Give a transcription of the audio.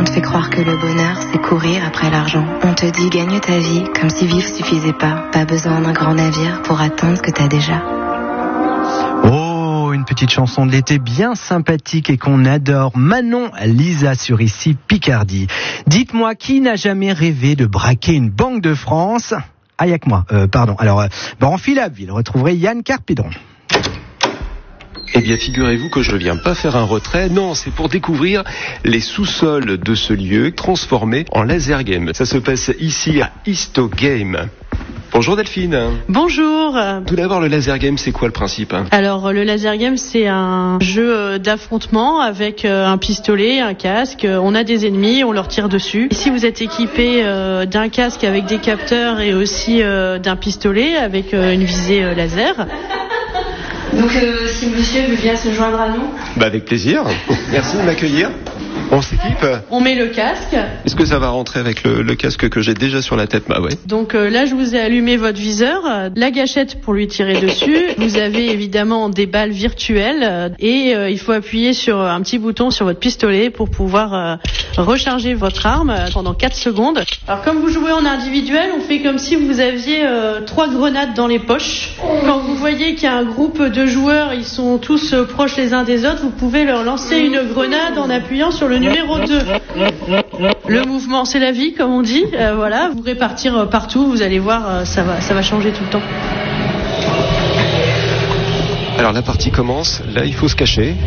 On te fait croire que le bonheur, c'est courir après l'argent. On te dit gagne ta vie comme si vivre suffisait pas. Pas besoin d'un grand navire pour atteindre ce que t'as déjà. Oh, une petite chanson de l'été bien sympathique et qu'on adore. Manon Lisa sur Ici Picardie. Dites-moi, qui n'a jamais rêvé de braquer une banque de France ? Ah, y'a que moi. Alors, en Filaville, vous retrouverez Yann Carpédron. Eh bien, figurez-vous que je ne viens pas faire un retrait. Non, c'est pour découvrir les sous-sols de ce lieu transformé en laser game. Ça se passe ici à Histogame. Bonjour Delphine. Bonjour. Tout d'abord, le laser game, c'est quoi le principe ? Alors, le laser game, c'est un jeu d'affrontement avec un pistolet, un casque. On a des ennemis, on leur tire dessus. Ici, vous êtes équipé d'un casque avec des capteurs et aussi d'un pistolet avec une visée laser. Donc, si monsieur veut bien se joindre à nous. Avec plaisir. Merci de m'accueillir. On s'équipe ? On met le casque. Est-ce que ça va rentrer avec le casque que j'ai déjà sur la tête ? Bah ouais. Donc là, je vous ai allumé votre viseur, la gâchette pour lui tirer dessus. Vous avez évidemment des balles virtuelles et il faut appuyer sur un petit bouton sur votre pistolet pour pouvoir recharger votre arme pendant 4 secondes. Alors comme vous jouez en individuel, on fait comme si vous aviez 3 grenades dans les poches. Quand vous voyez qu'il y a un groupe de joueurs, ils sont tous proches les uns des autres, vous pouvez leur lancer une grenade en appuyant sur le numéro 2. Le mouvement, c'est la vie, comme on dit. Voilà, vous répartir partout, vous allez voir, ça va changer tout le temps. Alors la partie commence, là il faut se cacher.